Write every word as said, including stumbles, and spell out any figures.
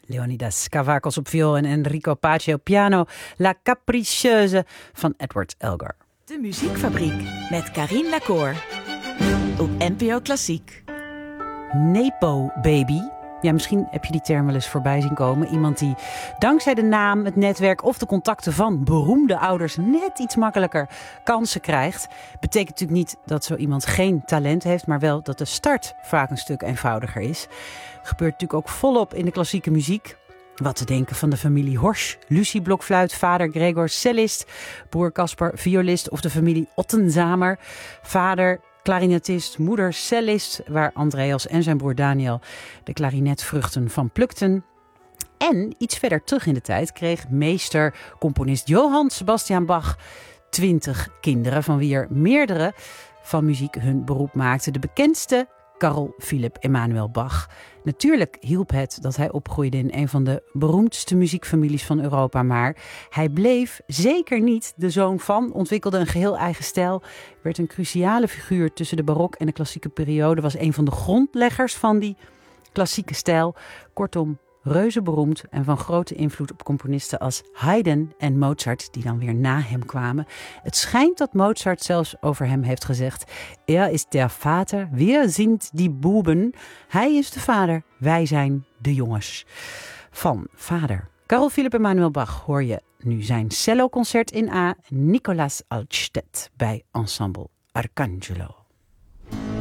Leonidas Kavakos op viool en Enrico Pace op piano. La Capricieuse van Edward Elgar. De Muziekfabriek met Carine Lacour op N P O Klassiek. Nepo baby. Ja, misschien heb je die term wel eens voorbij zien komen. Iemand die dankzij de naam, het netwerk of de contacten van beroemde ouders net iets makkelijker kansen krijgt. Betekent natuurlijk niet dat zo iemand geen talent heeft, maar wel dat de start vaak een stuk eenvoudiger is. Gebeurt natuurlijk ook volop in de klassieke muziek. Wat te denken van de familie Horsch, Lucie blokfluit, vader Gregor cellist, broer Caspar violist of de familie Ottenzamer, vader klarinetist, moeder cellist, waar Andreas en zijn broer Daniel de klarinetvruchten van plukten. En iets verder terug in de tijd kreeg meester componist Johann Sebastian Bach twintig kinderen, van wie er meerdere van muziek hun beroep maakten. De bekendste, Carl Philipp Emanuel Bach. Natuurlijk hielp het dat hij opgroeide in een van de beroemdste muziekfamilies van Europa, maar hij bleef zeker niet de zoon van, ontwikkelde een geheel eigen stijl, werd een cruciale figuur tussen de barok en de klassieke periode, was een van de grondleggers van die klassieke stijl. Kortom, reuze beroemd en van grote invloed op componisten als Haydn en Mozart, die dan weer na hem kwamen. Het schijnt dat Mozart zelfs over hem heeft gezegd: Er is der Vater, wir sind die Buben. Hij is de vader, wij zijn de jongens. Van vader Carl Philipp Emanuel Bach hoor je nu zijn celloconcert in A. Nicolas Altstedt bij Ensemble Arcangelo.